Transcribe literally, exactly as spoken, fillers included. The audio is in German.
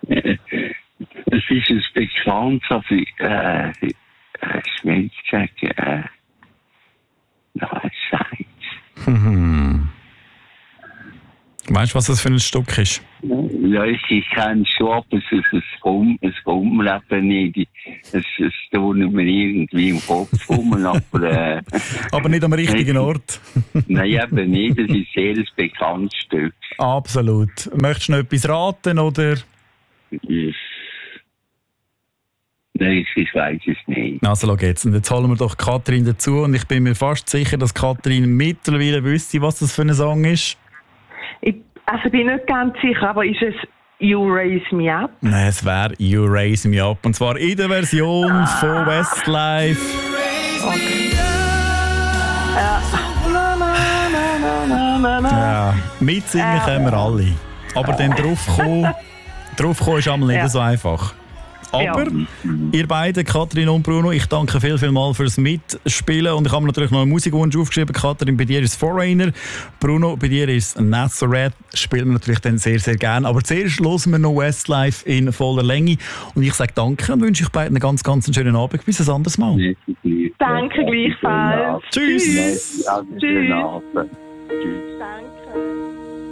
Das ist ein bekanntes, aber äh, äh, schwierig zu sagen. Äh, nein, Scheiße. Mhm. Weißt du, was das für ein Stück ist? Ja, ich, ich kenne es schon, aber es, es, es, kommt, es kommt mir eben nicht. Es, es tut mir irgendwie im Kopf rum, aber... Äh, aber nicht am richtigen Ort. Nein, eben nicht. Es ist sehr ein bekanntes Stück. Absolut. Möchtest du noch etwas raten, oder? Ich, nein, ich, ich weiß es nicht. Also, schau jetzt. Und jetzt holen wir doch Katrin dazu. Und ich bin mir fast sicher, dass Katrin mittlerweile wüsste, was das für ein Song ist. Ich also bin nicht ganz sicher, aber ist es You Raise Me Up? Nein, es wäre You Raise Me Up. Und zwar in der Version ah. von Westlife. Okay. Ja. Ja, mitsingen können wir alle. Aber dann draufkommen, draufkommen ist einmal nicht ja. so einfach. Aber ja. ihr beiden, Katrin und Bruno, ich danke viel, viel mal fürs Mitspielen. Und ich habe mir natürlich noch einen Musikwunsch aufgeschrieben. Katrin, bei dir ist Foreigner. Bruno, bei dir ist Nazareth. Spielen wir natürlich dann sehr, sehr gerne. Aber zuerst hören wir noch Westlife in voller Länge. Und ich sage danke und wünsche euch beiden einen ganz, ganz schönen Abend. Bis ein anderes Mal. Danke gleichfalls. Tschüss. Tschüss. Tschüss. Tschüss.